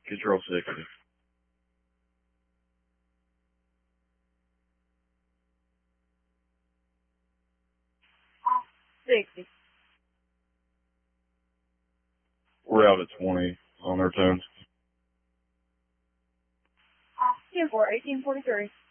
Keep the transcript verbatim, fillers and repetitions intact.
Control sixty. sixty. We're out at twenty on their tones. ten four, eighteen forty-three.